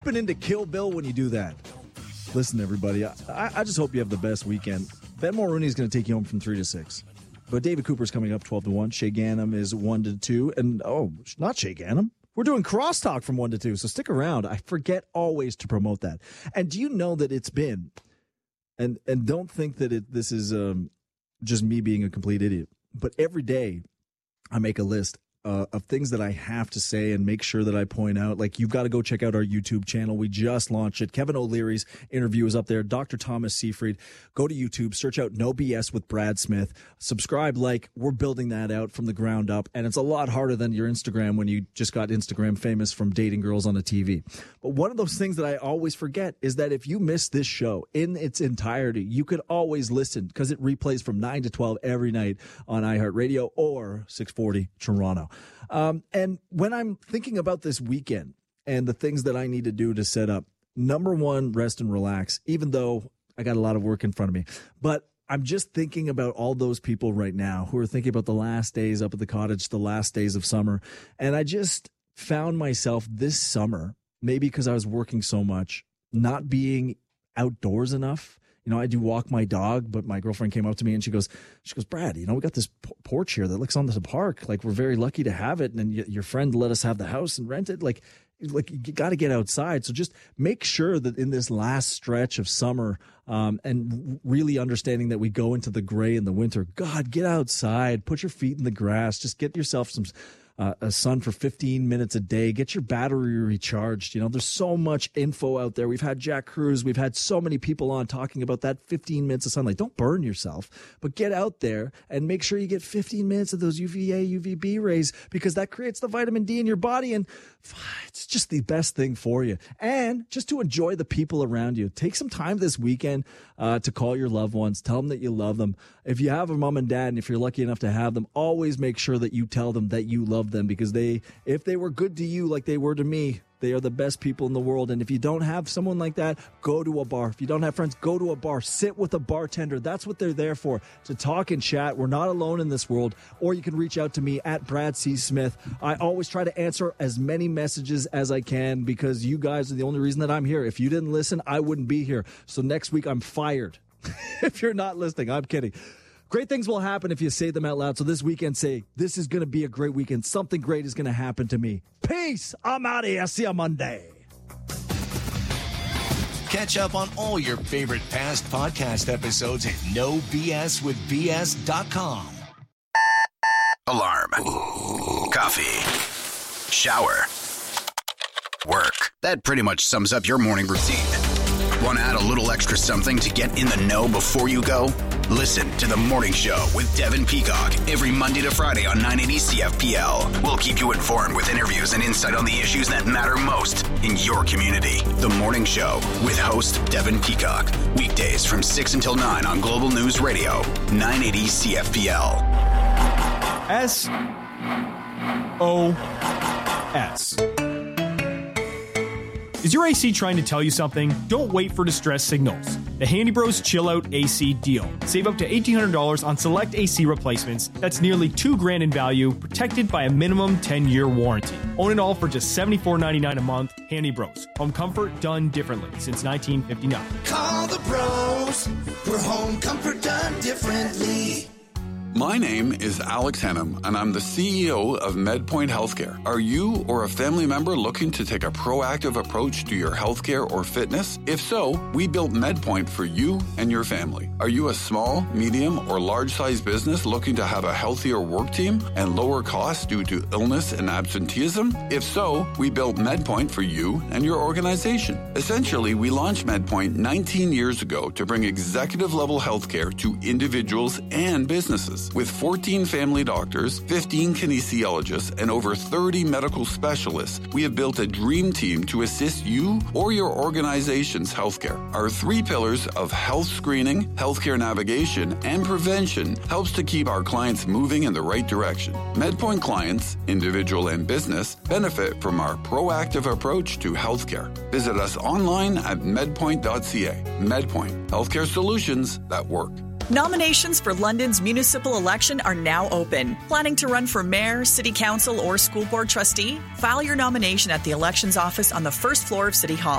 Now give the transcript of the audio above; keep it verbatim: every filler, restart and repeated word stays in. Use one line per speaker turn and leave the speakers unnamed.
stepping into Kill Bill when you do that. Listen, everybody, I, I just hope you have the best weekend. Ben Mulrooney is going to take you home from three to six. But David Cooper's coming up twelve to one. Shay Gannam is one to two. And, oh, not Shay Gannam. We're doing crosstalk from one to two, so stick around. I forget always to promote that. And do you know that it's been, and and don't think that it this is um, just me being a complete idiot, but every day I make a list uh, of things that I have to say and make sure that I point out. Like, you've got to go check out our YouTube channel. We just launched it. Kevin O'Leary's interview is up there. Doctor Thomas Seyfried. Go to YouTube, search out No B S with Brad Smith. Subscribe, like, we're building that out from the ground up. And it's a lot harder than your Instagram when you just got Instagram famous from dating girls on the T V. But one of those things that I always forget is that if you miss this show in its entirety, you could always listen because it replays from nine to twelve every night on iHeartRadio or six forty Toronto. Um, and when I'm thinking about this weekend and the things that I need to do to set up, number one, rest and relax, even though I got a lot of work in front of me. But I'm just thinking about all those people right now who are thinking about the last days up at the cottage, the last days of summer. And I just found myself this summer, maybe because I was working so much, not being outdoors enough. You know, I do walk my dog, but my girlfriend came up to me and she goes, she goes, Brad, you know, we got this p- porch here that looks on the park. Like, we're very lucky to have it. And then y- your friend let us have the house and rent it. Like, like you got to get outside. So just make sure that in this last stretch of summer um, and really understanding that we go into the gray in the winter, God, get outside, put your feet in the grass, just get yourself some Uh, a sun for fifteen minutes a day. Get your battery recharged. You know, there's so much info out there. We've had Jack Cruz. We've had so many people on talking about that fifteen minutes of sunlight. Don't burn yourself, but get out there and make sure you get fifteen minutes of those U V A, U V B rays, because that creates the vitamin D in your body. And it's just the best thing for you. And just to enjoy the people around you. Take some time this weekend uh, to call your loved ones. Tell them that you love them. If you have a mom and dad, and if you're lucky enough to have them, always make sure that you tell them that you love them, because they, if they were good to you like they were to me, they are the best people in the world. And if you don't have someone like that, go to a bar. If you don't have friends, go to a bar. Sit with a bartender. That's what they're there for, to talk and chat. We're not alone in this world. Or you can reach out to me at Brad C. Smith. I always try to answer as many messages as I can because you guys are the only reason that I'm here. If you didn't listen, I wouldn't be here. So next week, I'm fired. If you're not listening, I'm kidding. Great things will happen if you say them out loud. So this weekend, say, this is going to be a great weekend. Something great is going to happen to me. Peace. I'm out of here. See you Monday.
Catch up on all your favorite past podcast episodes at no b s with b s dot com.
Alarm. Coffee. Shower. Work. That pretty much sums up your morning routine. Want to add a little extra something to get in the know before you go? Listen to The Morning Show with Devin Peacock every Monday to Friday on nine eighty C F P L. We'll keep you informed with interviews and insight on the issues that matter most in your community. The Morning Show with host Devin Peacock. Weekdays from six until nine on Global News Radio, nine eighty C F P L.
S O S. Is your A C trying to tell you something? Don't wait for distress signals. The Handy Bros Chill Out A C deal. Save up to eighteen hundred dollars on select A C replacements. That's nearly two grand in value, protected by a minimum ten-year warranty. Own it all for just seventy-four ninety-nine a month. Handy Bros. Home comfort done differently since nineteen fifty-nine.
Call the bros for home comfort done differently.
My name is Alex Hennum, and I'm the C E O of MedPoint Healthcare. Are you or a family member looking to take a proactive approach to your healthcare or fitness? If so, we built MedPoint for you and your family. Are you a small, medium, or large-sized business looking to have a healthier work team and lower costs due to illness and absenteeism? If so, we built MedPoint for you and your organization. Essentially, we launched MedPoint nineteen years ago to bring executive-level healthcare to individuals and businesses. With fourteen family doctors, fifteen kinesiologists, and over thirty medical specialists, we have built a dream team to assist you or your organization's healthcare. Our three pillars of health screening, healthcare navigation, and prevention helps to keep our clients moving in the right direction. MedPoint clients, individual and business, benefit from our proactive approach to healthcare. Visit us online at medpoint dot c a. MedPoint, healthcare solutions that work.
Nominations for London's municipal election are now open. Planning to run for mayor, city council, or school board trustee? File your nomination at the elections office on the first floor of City Hall.